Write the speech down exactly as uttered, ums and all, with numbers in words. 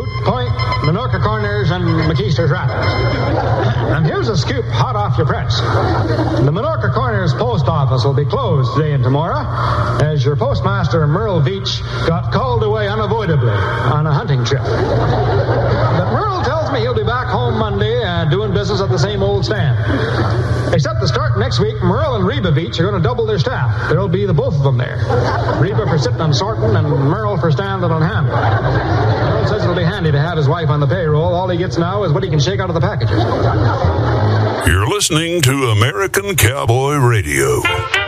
Point, Minorca Corners, and McKeester's Rapids. And here's a scoop hot off your press. The Minorca Corners post office will be closed today and tomorrow as your postmaster, Merle Veach, got called away unavoidably on a hunting trip. But Merle tells me he'll be back home Monday uh, doing business at the same old stand. Except to start next week, Merle and Reba Veach are going to double their staff. There'll be the both of them there. Reba for sitting and sorting, and Merle for standing on hand. Merle says it'll be handy to have his wife on the payroll. All he gets now is what he can shake out of the packages. You're listening to American Cowboy Radio.